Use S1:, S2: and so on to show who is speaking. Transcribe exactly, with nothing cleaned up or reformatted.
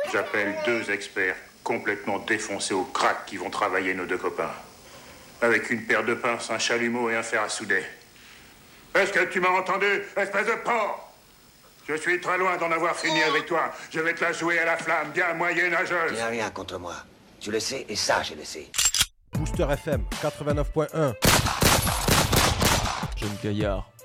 S1: J'appelle deux experts complètement défoncés au crack qui vont travailler nos deux copains. Avec une paire de pinces, un chalumeau et un fer à souder. Est-ce que tu m'as entendu, espèce de porc? Je suis très loin d'en avoir fini avec toi. Je vais te la jouer à la flamme, bien moyenâgeuse.
S2: Tu n'as rien contre moi. Tu le sais, et ça, je le sais.
S3: Booster F M quatre-vingt-neuf point un.
S4: Jeune Gaillard.